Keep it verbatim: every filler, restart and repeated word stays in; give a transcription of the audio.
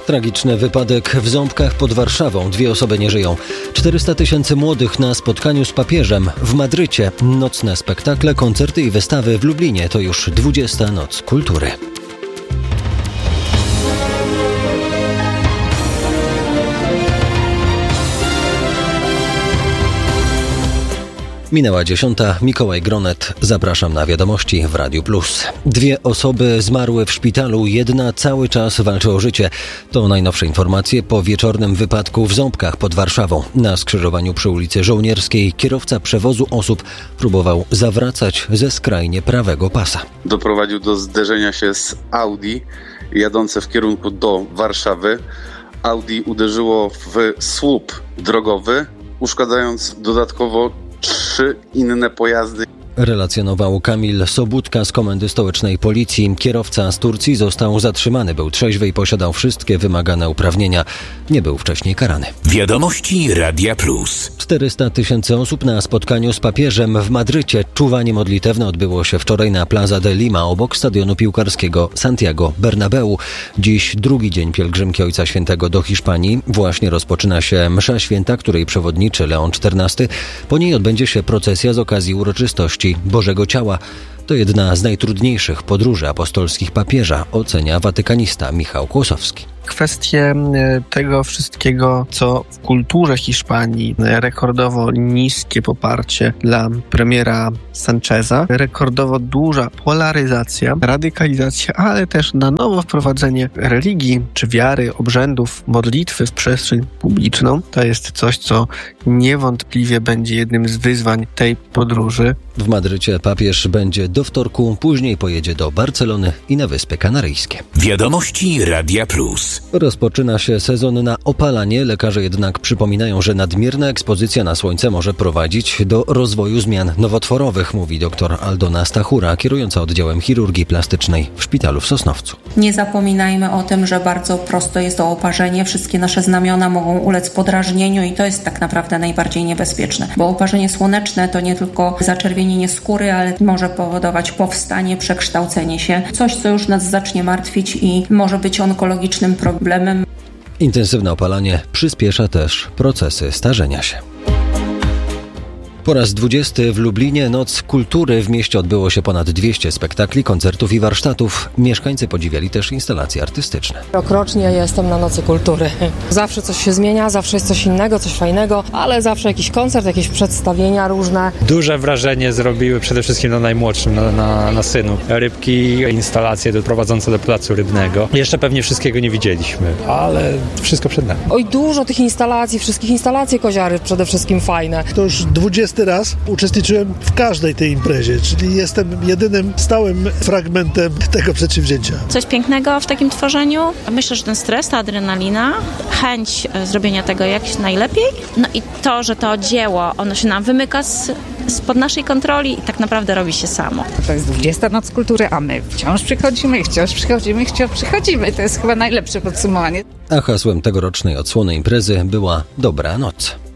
Tragiczny wypadek w Ząbkach pod Warszawą. Dwie osoby nie żyją. czterysta tysięcy młodych na spotkaniu z papieżem w Madrycie. Nocne spektakle, koncerty i wystawy w Lublinie. To już dwudziesta Noc Kultury. Minęła dziesiąta. Mikołaj Gronet. Zapraszam na wiadomości w Radiu Plus. Dwie osoby zmarły w szpitalu, jedna cały czas walczy o życie. To najnowsze informacje po wieczornym wypadku w Ząbkach pod Warszawą. Na skrzyżowaniu przy ulicy Żołnierskiej kierowca przewozu osób próbował zawracać ze skrajnie prawego pasa. Doprowadził do zderzenia się z Audi jadące w kierunku do Warszawy. Audi uderzyło w słup drogowy, uszkadzając dodatkowo trzy inne pojazdy. Relacjonował Kamil Sobudka z Komendy Stołecznej Policji. Kierowca z Turcji został zatrzymany. Był trzeźwy i posiadał wszystkie wymagane uprawnienia. Nie był wcześniej karany. Wiadomości Radia Plus. czterysta tysięcy osób na spotkaniu z papieżem w Madrycie. Czuwanie modlitewne odbyło się wczoraj na Plaza de Lima obok stadionu piłkarskiego Santiago Bernabeu. Dziś drugi dzień pielgrzymki Ojca Świętego do Hiszpanii. Właśnie rozpoczyna się msza święta, której przewodniczy Leon czternasty. Po niej odbędzie się procesja z okazji uroczystości Bożego Ciała. To jedna z najtrudniejszych podróży apostolskich papieża, ocenia watykanista Michał Kłosowski. Kwestie tego wszystkiego, co w kulturze Hiszpanii rekordowo niskie poparcie dla premiera Sancheza, rekordowo duża polaryzacja, radykalizacja, ale też na nowo wprowadzenie religii czy wiary, obrzędów, modlitwy w przestrzeń publiczną. To jest coś, co niewątpliwie będzie jednym z wyzwań tej podróży. W Madrycie papież będzie do wtorku, później pojedzie do Barcelony i na Wyspy Kanaryjskie. Wiadomości Radia Plus. Rozpoczyna się sezon na opalanie. Lekarze jednak przypominają, że nadmierna ekspozycja na słońce może prowadzić do rozwoju zmian nowotworowych, mówi dr Aldona Stachura, kierująca oddziałem chirurgii plastycznej w szpitalu w Sosnowcu. Nie zapominajmy o tym, że bardzo prosto jest to oparzenie. Wszystkie nasze znamiona mogą ulec podrażnieniu i to jest tak naprawdę najbardziej niebezpieczne, bo oparzenie słoneczne to nie tylko zaczerwienienie skóry, ale może powodować powstanie, przekształcenie się. Coś, co już nas zacznie martwić i może być onkologicznym problemem. Intensywne opalanie przyspiesza też procesy starzenia się. Po raz dwudziesty w Lublinie Noc Kultury. W mieście odbyło się ponad dwieście spektakli, koncertów i warsztatów. Mieszkańcy podziwiali też instalacje artystyczne. Rokrocznie jestem na Nocy Kultury. Zawsze coś się zmienia, zawsze jest coś innego, coś fajnego, ale zawsze jakiś koncert, jakieś przedstawienia różne. Duże wrażenie zrobiły przede wszystkim na najmłodszym, na, na, na synu. Rybki, instalacje prowadzące do placu rybnego. Jeszcze pewnie wszystkiego nie widzieliśmy, ale wszystko przed nami. Oj, dużo tych instalacji, wszystkich instalacji koziary przede wszystkim fajne. To już dwudziesty raz uczestniczyłem w każdej tej imprezie, czyli jestem jedynym stałym fragmentem tego przedsięwzięcia. Coś pięknego w takim tworzeniu. Myślę, że ten stres, ta adrenalina, chęć zrobienia tego jak najlepiej, no i to, że to dzieło, ono się nam wymyka z spod naszej kontroli i tak naprawdę robi się samo. To jest dwudziesta Noc Kultury, a my wciąż przychodzimy, wciąż przychodzimy, wciąż przychodzimy. To jest chyba najlepsze podsumowanie. A hasłem tegorocznej odsłony imprezy była Dobra Noc.